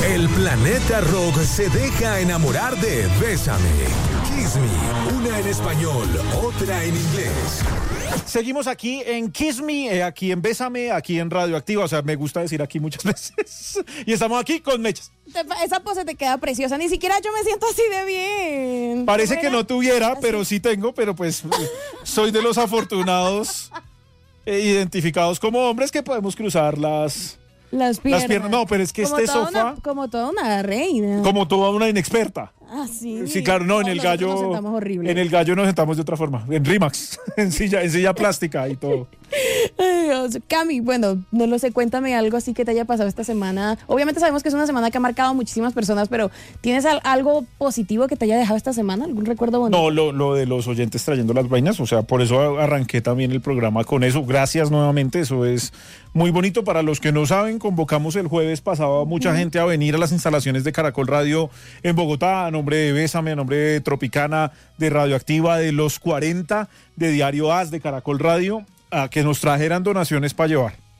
El planeta Rock se deja enamorar de Bésame, Kiss Me, una en español, otra en inglés. Seguimos aquí en Kiss Me, aquí en Bésame, aquí en Radioactiva, o sea, me gusta decir aquí muchas veces. Y estamos aquí con Mechas. Esa pose te queda preciosa, ni siquiera yo me siento así de bien. Parece que no tuviera, pero sí tengo, pero pues soy de los afortunados identificados como hombres que podemos cruzar las piernas. No, pero es que como este sofá... como toda una reina. Como toda una inexperta. Ah, sí. Sí, claro, no, en el gallo nos sentamos horrible. En el gallo nos sentamos de otra forma, en Rimax, en silla plástica y todo. Ay, Dios. Cami, bueno, no lo sé, cuéntame algo así que te haya pasado esta semana. Obviamente sabemos que es una semana que ha marcado a muchísimas personas, pero ¿tienes algo positivo que te haya dejado esta semana? ¿Algún recuerdo bonito? No, lo de los oyentes trayendo las vainas, o sea, por eso arranqué también el programa con eso. Gracias nuevamente, eso es muy bonito. Para los que no saben, convocamos el jueves pasado a mucha gente a venir a las instalaciones de Caracol Radio en Bogotá, a nombre de Bésame, a nombre de Tropicana, de Radioactiva, de Los 40, de Diario AS, de Caracol Radio, a que nos trajeran donaciones para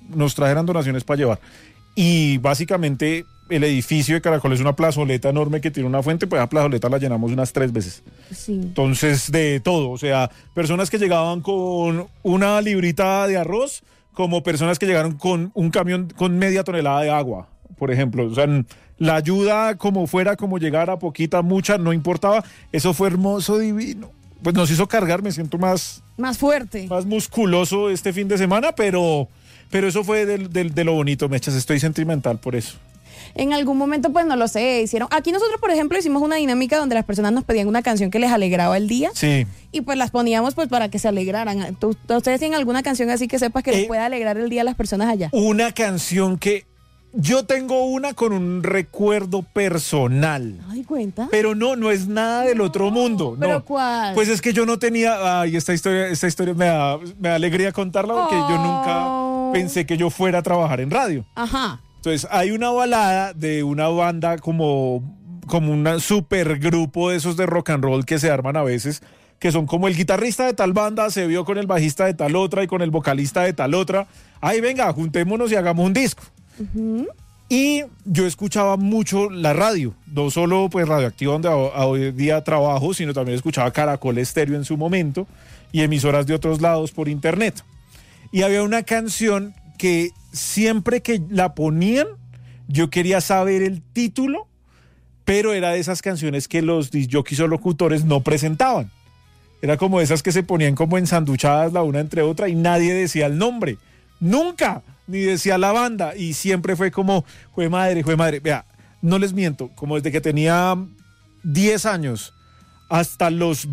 llevar. Y básicamente el edificio de Caracol es una plazoleta enorme que tiene una fuente, pues esa plazoleta la llenamos unas 3 veces. Sí. Entonces, de todo, o sea, personas que llegaban con una librita de arroz, como personas que llegaron con un camión con media tonelada de agua, por ejemplo. O sea, la ayuda como fuera, como llegara, poquita, mucha, no importaba. Eso fue hermoso, divino. Pues nos hizo cargar, me siento más fuerte, más musculoso este fin de semana, pero eso fue de lo bonito, Mechas. Estoy sentimental por eso. En algún momento, pues no lo sé, hicieron... Aquí nosotros, por ejemplo, hicimos una dinámica donde las personas nos pedían una canción que les alegraba el día. Sí. Y pues las poníamos pues para que se alegraran. ¿Ustedes tienen alguna canción así que sepas que les pueda alegrar el día a las personas allá? Una canción que... Yo tengo una con un recuerdo personal. Ay, cuenta. Pero no es nada del otro mundo. ¿Pero no. cuál? Pues es que yo no tenía... Ay, esta historia me da alegría contarla porque yo nunca pensé que yo fuera a trabajar en radio. Ajá. Entonces, hay una balada de una banda como un super grupo de esos de rock and roll que se arman a veces, que son como el guitarrista de tal banda se vio con el bajista de tal otra y con el vocalista de tal otra. Ay, venga, juntémonos y hagamos un disco. Uh-huh. Y yo escuchaba mucho la radio, no solo pues Radioactiva, donde hoy día trabajo, sino también escuchaba Caracol Estéreo en su momento y emisoras de otros lados por internet. Y había una canción que siempre que la ponían, yo quería saber el título, pero era de esas canciones que los disjockeys o locutores no presentaban. Era como esas que se ponían como ensanduchadas la una entre otra y nadie decía el nombre. Nunca, ni decía la banda. Y siempre fue como, jue madre. Vea, no les miento, como desde que tenía 10 años hasta los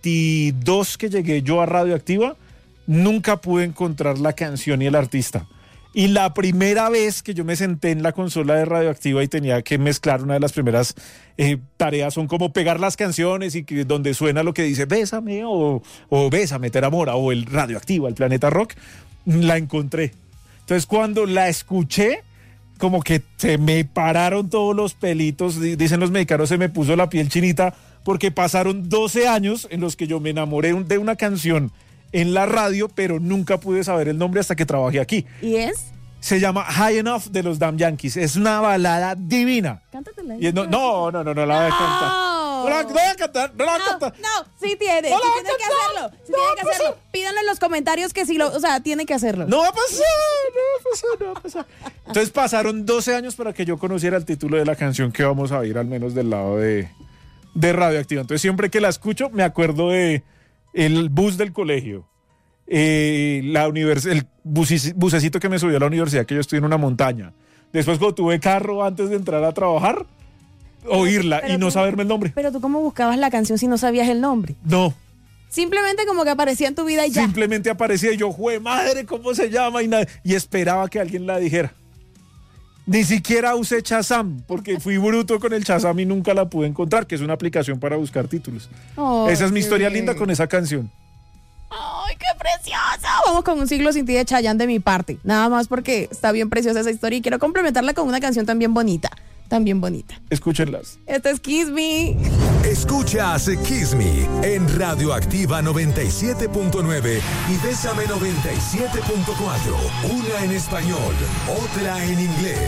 22 que llegué yo a Radioactiva, nunca pude encontrar la canción y el artista. Y la primera vez que yo me senté en la consola de Radioactiva y tenía que mezclar, una de las primeras tareas son como pegar las canciones y que donde suena lo que dice Bésame o Bésame, te enamora, o el Radioactiva, el Planeta Rock, la encontré. Entonces cuando la escuché, como que se me pararon todos los pelitos, dicen los mexicanos, se me puso la piel chinita, porque pasaron 12 años en los que yo me enamoré de una canción en la radio, pero nunca pude saber el nombre hasta que trabajé aquí. ¿Y es? Se llama High Enough de los Damn Yankees. Es una balada divina. Cántatela. No la voy a cantar. No la voy a cantar. No, sí tiene que hacerlo. Pídanlo en los comentarios que sí tiene que hacerlo. No va a pasar. Entonces pasaron 12 años para que yo conociera el título de la canción que vamos a oír, al menos del lado de Radioactiva. Entonces siempre que la escucho me acuerdo de el bus del colegio, el bucecito que me subió a la universidad, que yo estoy en una montaña. Después cuando tuve carro antes de entrar a trabajar, oírla y no saberme el nombre. Pero tú, ¿cómo buscabas la canción si no sabías el nombre? No. Simplemente como que aparecía en tu vida y ya. Simplemente aparecía y yo, jue madre, ¿cómo se llama? Y esperaba que alguien la dijera. Ni siquiera usé Shazam, porque fui bruto con el Shazam y nunca la pude encontrar, que es una aplicación para buscar títulos. Esa es mi historia linda con esa canción. ¡Ay, qué preciosa! Vamos con Un siglo sin ti de Chayanne de mi parte. Nada más porque está bien preciosa esa historia y quiero complementarla con una canción también bonita. Escúchenlas. Esto es Kiss Me. Escuchas Kiss Me en Radioactiva 97.9 y Bésame 97.4. Una en español, otra en inglés.